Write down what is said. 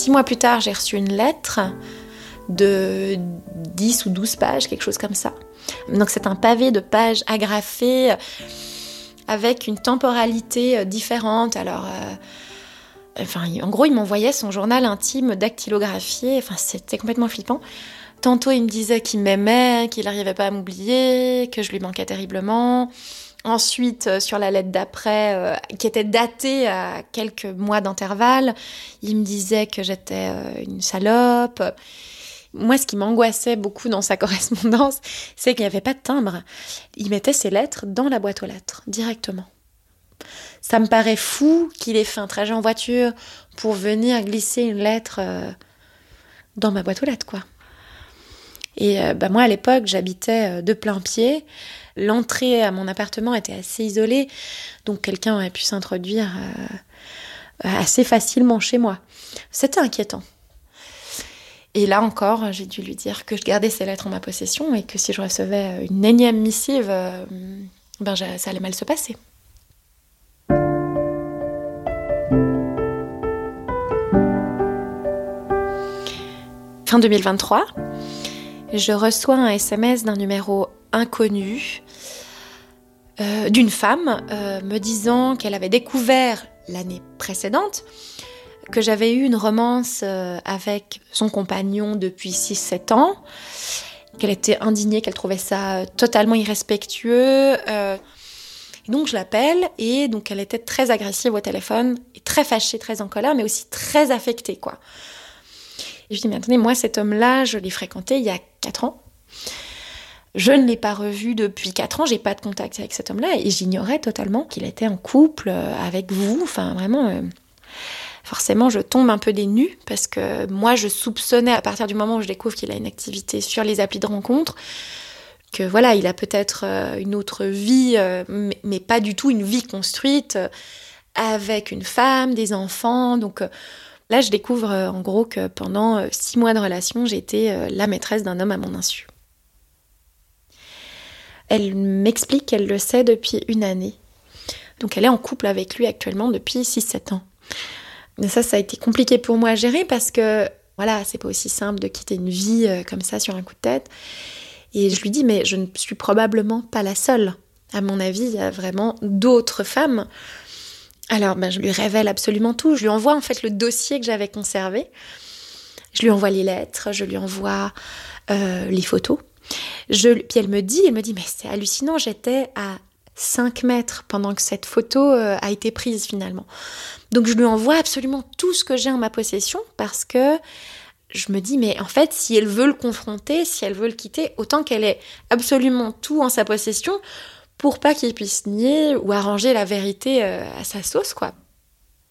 6 mois plus tard, j'ai reçu une lettre de 10 ou 12 pages, quelque chose comme ça. Donc c'est un pavé de pages agrafées avec une temporalité différente. Alors, en gros, il m'envoyait son journal intime dactylographié. Enfin, c'était complètement flippant. Tantôt, il me disait qu'il m'aimait, qu'il n'arrivait pas à m'oublier, que je lui manquais terriblement. Ensuite, sur la lettre d'après, qui était datée à quelques mois d'intervalle, il me disait que j'étais une salope. Moi, ce qui m'angoissait beaucoup dans sa correspondance, c'est qu'il n'y avait pas de timbre. Il mettait ses lettres dans la boîte aux lettres, directement. Ça me paraît fou qu'il ait fait un trajet en voiture pour venir glisser une lettre dans ma boîte aux lettres, quoi. Et moi, à l'époque, j'habitais de plain-pied. L'entrée à mon appartement était assez isolée, donc quelqu'un aurait pu s'introduire assez facilement chez moi. C'était inquiétant. Et là encore, j'ai dû lui dire que je gardais ces lettres en ma possession et que si je recevais une énième missive, ça allait mal se passer. Fin 2023, je reçois un SMS d'un numéro inconnu d'une femme me disant qu'elle avait découvert l'année précédente que j'avais eu une romance avec son compagnon depuis 6-7 ans, qu'elle était indignée, qu'elle trouvait ça totalement irrespectueux. Et donc je l'appelle et donc elle était très agressive au téléphone, et très fâchée, très en colère, mais aussi très affectée, quoi. Et je dis, mais attendez, moi cet homme-là, je l'ai fréquenté il y a 4 ans. Je ne l'ai pas revu depuis 4 ans, j'ai pas de contact avec cet homme-là et j'ignorais totalement qu'il était en couple avec vous. Enfin, vraiment, forcément, je tombe un peu des nues parce que moi, je soupçonnais à partir du moment où je découvre qu'il a une activité sur les applis de rencontre que voilà, il a peut-être une autre vie, mais pas du tout une vie construite avec une femme, des enfants. Donc là, je découvre en gros que pendant 6 mois de relation, j'ai été la maîtresse d'un homme à mon insu. Elle m'explique qu'elle le sait depuis 1 année. Donc elle est en couple avec lui actuellement depuis 6-7 ans. Mais ça a été compliqué pour moi à gérer parce que voilà, c'est pas aussi simple de quitter une vie comme ça sur un coup de tête. Et je lui dis, mais je ne suis probablement pas la seule. À mon avis, il y a vraiment d'autres femmes. Alors, je lui révèle absolument tout. Je lui envoie en fait le dossier que j'avais conservé. Je lui envoie les lettres, je lui envoie les photos. Puis elle me dit, mais c'est hallucinant, j'étais à 5 mètres pendant que cette photo a été prise finalement. Donc je lui envoie absolument tout ce que j'ai en ma possession parce que je me dis, mais en fait, si elle veut le confronter, si elle veut le quitter, autant qu'elle ait absolument tout en sa possession pour pas qu'il puisse nier ou arranger la vérité à sa sauce, quoi.